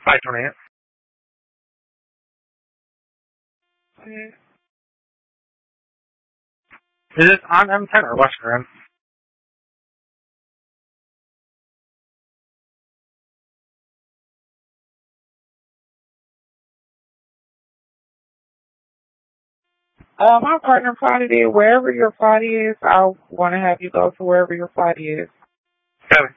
Hi, Durant. Is this on M10 or Western? My partner party did wherever your party is. I want to have you go to wherever your party is.